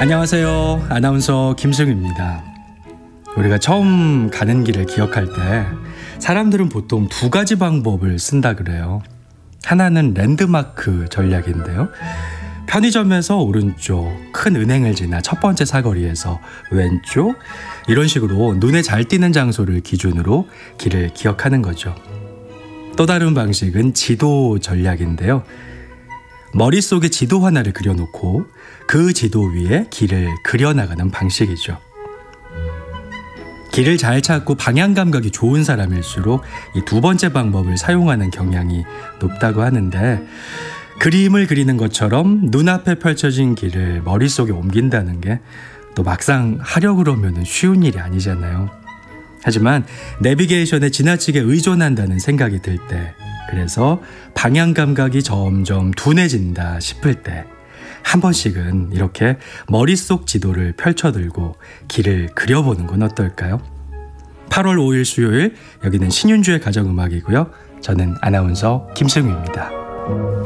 안녕하세요. 아나운서 김승입니다. 우리가 처음 가는 길을 기억할 때 사람들은 보통 두 가지 방법을 쓴다 그래요. 하나는 랜드마크 전략인데요. 편의점에서 오른쪽, 큰 은행을 지나 첫 번째 사거리에서 왼쪽, 이런 식으로 눈에 잘 띄는 장소를 기준으로 길을 기억하는 거죠. 또 다른 방식은 지도 전략인데요. 머릿속에 지도 하나를 그려놓고 그 지도 위에 길을 그려나가는 방식이죠. 길을 잘 찾고 방향 감각이 좋은 사람일수록 이 두 번째 방법을 사용하는 경향이 높다고 하는데, 그림을 그리는 것처럼 눈앞에 펼쳐진 길을 머릿속에 옮긴다는 게 또 막상 하려고 그러면 쉬운 일이 아니잖아요. 하지만 내비게이션에 지나치게 의존한다는 생각이 들 때, 그래서 방향 감각이 점점 둔해진다 싶을 때 한 번씩은 이렇게 머릿속 지도를 펼쳐들고 길을 그려보는 건 어떨까요? 8월 5일 수요일, 여기는 신윤주의 가정음악이고요. 저는 아나운서 김승유입니다.